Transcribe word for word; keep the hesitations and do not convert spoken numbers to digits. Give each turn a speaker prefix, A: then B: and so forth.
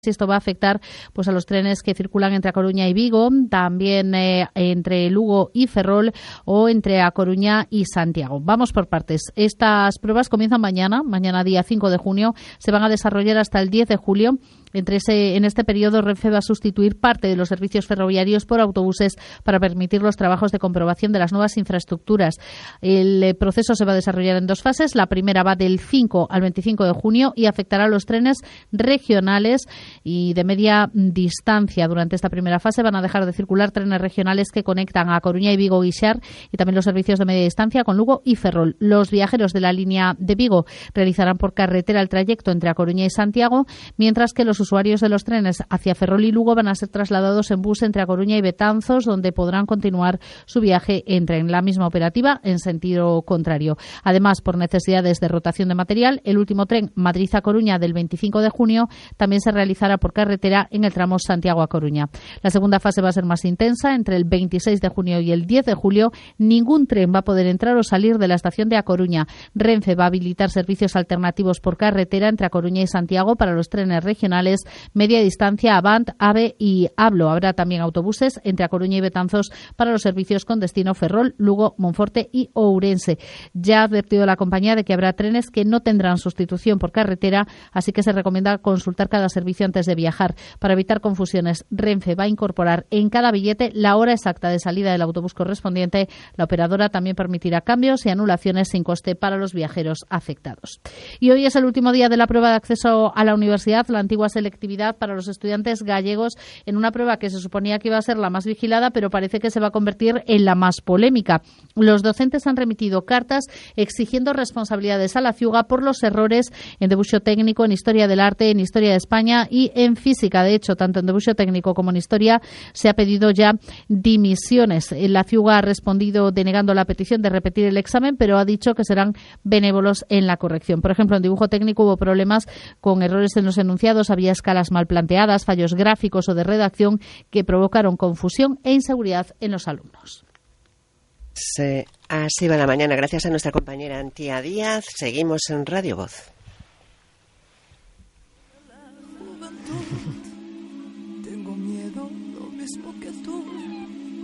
A: Esto va a afectar pues a los trenes que circulan entre A Coruña y Vigo, también eh, entre Lugo y Ferrol o entre A Coruña y Santiago. Vamos por partes. Estas pruebas comienzan mañana, mañana día cinco de junio, se van a desarrollar hasta el diez de julio. Entre ese, en este periodo, Renfe va a sustituir parte de los servicios ferroviarios por autobuses para permitir los trabajos de comprobación de las nuevas infraestructuras. El eh, proceso se va a desarrollar en dos fases. La primera va del cinco al veinticinco de junio y afectará a los trenes regionales y de media distancia. Durante esta primera fase van a dejar de circular trenes regionales que conectan a Coruña y Vigo Guixar y también los servicios de media distancia con Lugo y Ferrol. Los viajeros de la línea de Vigo realizarán por carretera el trayecto entre A Coruña y Santiago, mientras que los usuarios de los trenes hacia Ferrol y Lugo van a ser trasladados en bus entre A Coruña y Betanzos, donde podrán continuar su viaje en tren. La misma operativa en sentido contrario. Además, por necesidades de rotación de material, el último tren Madrid-A Coruña del veinticinco de junio también se realizará por carretera en el tramo Santiago-A Coruña. La segunda fase va a ser más intensa. Entre el veintiséis de junio y el diez de julio, ningún tren va a poder entrar o salir de la estación de A Coruña. Renfe va a habilitar servicios alternativos por carretera entre A Coruña y Santiago para los trenes regionales, media distancia, Avant, AVE y Hablo. Habrá también autobuses entre A Coruña y Betanzos para los servicios con destino Ferrol, Lugo, Monforte y Ourense. Ya ha advertido la compañía de que habrá trenes que no tendrán sustitución por carretera, así que se recomienda consultar cada servicio antes de viajar. Para evitar confusiones, Renfe va a incorporar en cada billete la hora exacta de salida del autobús correspondiente. La operadora también permitirá cambios y anulaciones sin coste para los viajeros afectados. Y hoy es el último día de la prueba de acceso a la universidad, la antigua selectividad para los estudiantes gallegos, en una prueba que se suponía que iba a ser la más vigilada, pero parece que se va a convertir en la más polémica. Los docentes han remitido cartas exigiendo responsabilidades a la Ciuga por los errores en debuxo técnico, en historia del arte, en historia de España y en física. De hecho, tanto en debuxo técnico como en historia se ha pedido ya dimisiones. La Ciuga ha respondido denegando la petición de repetir el examen, pero ha dicho que serán benévolos en la corrección. Por ejemplo, en dibujo técnico hubo problemas con errores en los enunciados, había escalas mal planteadas, fallos gráficos o de redacción que provocaron confusión e inseguridad en los alumnos.
B: Sí, así va la mañana. Gracias a nuestra compañera Antía Díaz. Seguimos en Radio Voz.